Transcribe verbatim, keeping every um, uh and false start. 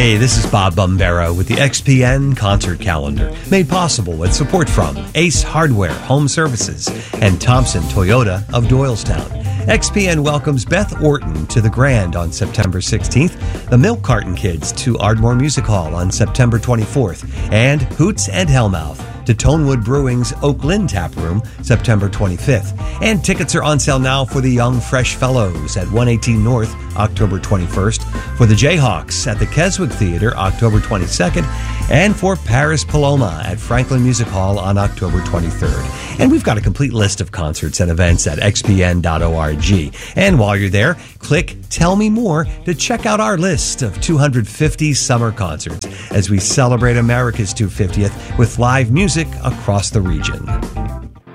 Hey, this is Bob Bombero with the X P N Concert Calendar, made possible with support from Ace Hardware Home Services and Thompson Toyota of Doylestown. X P N welcomes Beth Orton to the Grand on September sixteenth, the Milk Carton Kids to Ardmore Music Hall on September twenty-fourth, and Hoots and Hellmouth to Tonewood Brewing's Oak Lynn Tap Room September twenty-fifth. And tickets are on sale now for the Young Fresh Fellows at one eighteen North October twenty-first, for the Jayhawks at the Keswick Theater October twenty-second, and for Paris Paloma at Franklin Music Hall on October twenty-third. And we've got a complete list of concerts and events at x p n dot org. And while you're there, click Tell Me More to check out our list of two hundred fifty summer concerts as we celebrate America's two hundred fiftieth with live music across the region.